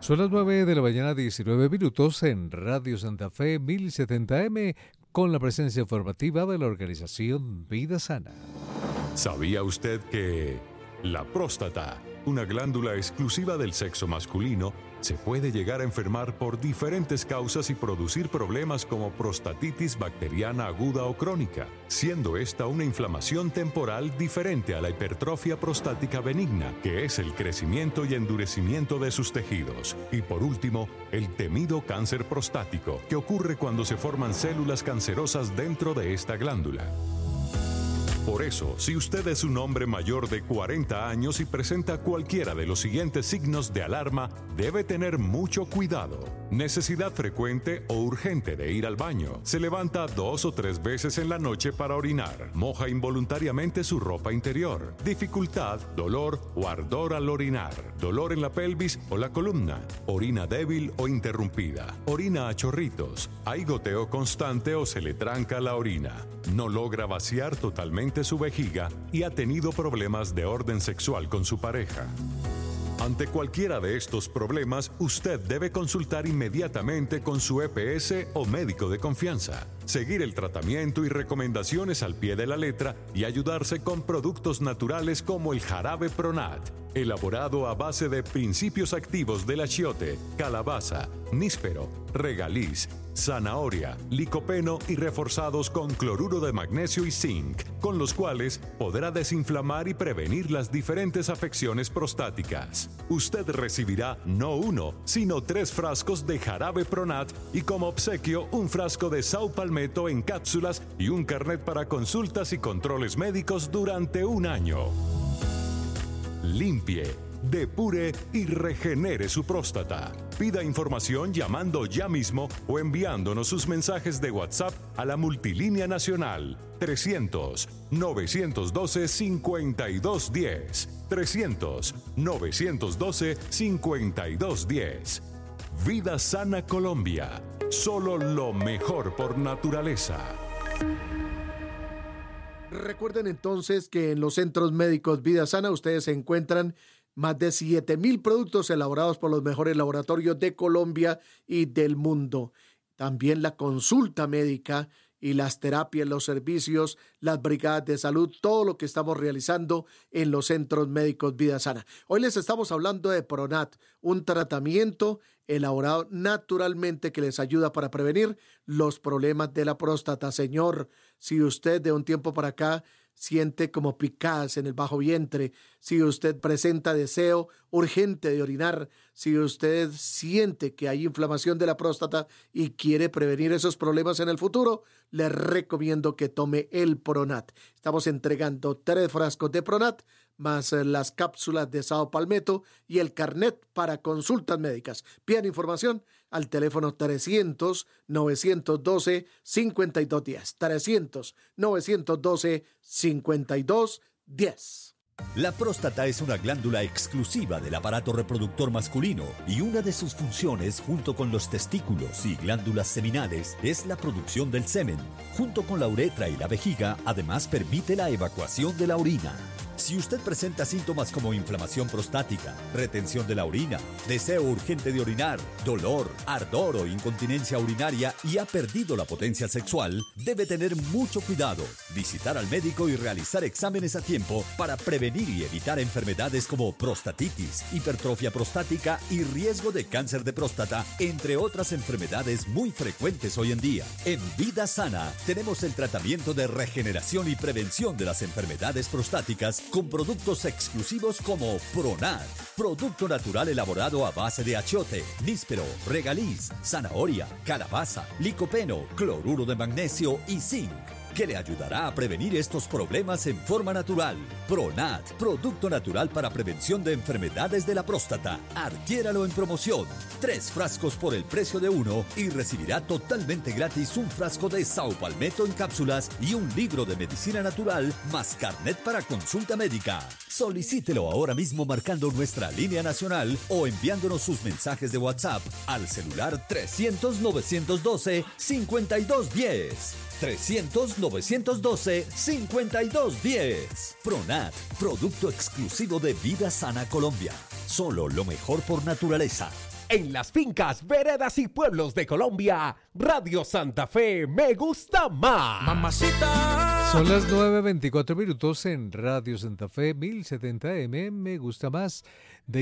Son las 9 de la mañana, 19 minutos en Radio Santa Fe 1070M con la presencia informativa de la organización Vida Sana. ¿Sabía usted que la próstata, una glándula exclusiva del sexo masculino, se puede llegar a enfermar por diferentes causas y producir problemas como prostatitis bacteriana aguda o crónica, siendo esta una inflamación temporal diferente a la hipertrofia prostática benigna, que es el crecimiento y endurecimiento de sus tejidos? Y por último, el temido cáncer prostático, que ocurre cuando se forman células cancerosas dentro de esta glándula. Por eso, si usted es un hombre mayor de 40 años y presenta cualquiera de los siguientes signos de alarma, debe tener mucho cuidado. Necesidad frecuente o urgente de ir al baño. Se levanta 2 o 3 veces en la noche para orinar. Moja involuntariamente su ropa interior. Dificultad, dolor o ardor al orinar. Dolor en la pelvis o la columna. Orina débil o interrumpida. Orina a chorritos. Hay goteo constante o se le tranca la orina. No logra vaciar totalmente su vejiga y ha tenido problemas de orden sexual con su pareja. Ante cualquiera de estos problemas, usted debe consultar inmediatamente con su EPS o médico de confianza, seguir el tratamiento y recomendaciones al pie de la letra y ayudarse con productos naturales como el jarabe Pronat, elaborado a base de principios activos del achiote, calabaza, níspero, regaliz, zanahoria, licopeno y reforzados con cloruro de magnesio y zinc, con los cuales podrá desinflamar y prevenir las diferentes afecciones prostáticas. Usted recibirá no 1, sino 3 frascos de jarabe Pronat y como obsequio un frasco de Sao Palmetto en cápsulas y un carnet para consultas y controles médicos durante un año. Limpie, depure y regenere su próstata. Pida información llamando ya mismo o enviándonos sus mensajes de WhatsApp a la multilínea nacional 300-912-5210. 300-912-5210. Vida Sana Colombia. Solo lo mejor por naturaleza. Recuerden entonces que en los centros médicos Vida Sana ustedes encuentran más de 7,000 productos elaborados por los mejores laboratorios de Colombia y del mundo. También la consulta médica y las terapias, los servicios, las brigadas de salud, todo lo que estamos realizando en los centros médicos Vida Sana. Hoy les estamos hablando de Pronat, un tratamiento elaborado naturalmente que les ayuda para prevenir los problemas de la próstata. Señor, si usted de un tiempo para acá siente como picadas en el bajo vientre, si usted presenta deseo urgente de orinar, si usted siente que hay inflamación de la próstata y quiere prevenir esos problemas en el futuro, le recomiendo que tome el Pronat. Estamos entregando 3 frascos de Pronat, más las cápsulas de Sao Palmetto y el carnet para consultas médicas. Pidan información al teléfono 300-912-5210. 300-912-5210. La próstata es una glándula exclusiva del aparato reproductor masculino y una de sus funciones, junto con los testículos y glándulas seminales, es la producción del semen. Junto con la uretra y la vejiga, además permite la evacuación de la orina. Si usted presenta síntomas como inflamación prostática, retención de la orina, deseo urgente de orinar, dolor, ardor o incontinencia urinaria y ha perdido la potencia sexual, debe tener mucho cuidado, visitar al médico y realizar exámenes a tiempo para prevenir y evitar enfermedades como prostatitis, hipertrofia prostática y riesgo de cáncer de próstata, entre otras enfermedades muy frecuentes hoy en día. En Vida Sana tenemos el tratamiento de regeneración y prevención de las enfermedades prostáticas con productos exclusivos como Pronat, producto natural elaborado a base de achiote, níspero, regaliz, zanahoria, calabaza, licopeno, cloruro de magnesio y zinc, que le ayudará a prevenir estos problemas en forma natural. Pronat, producto natural para prevención de enfermedades de la próstata. Adquiéralo en promoción. 3 frascos por el precio de 1 y recibirá totalmente gratis un frasco de Sao Palmetto en cápsulas y un libro de medicina natural más carnet para consulta médica. Solicítelo ahora mismo marcando nuestra línea nacional o enviándonos sus mensajes de WhatsApp al celular 300-912-5210. 300-912-5210. Pronat, producto exclusivo de Vida Sana Colombia. Solo lo mejor por naturaleza. en las fincas, veredas y pueblos de Colombia. Radio Santa Fe me gusta más. Mamacita. Son las 9:24 minutos en Radio Santa Fe 1070M. Me gusta más.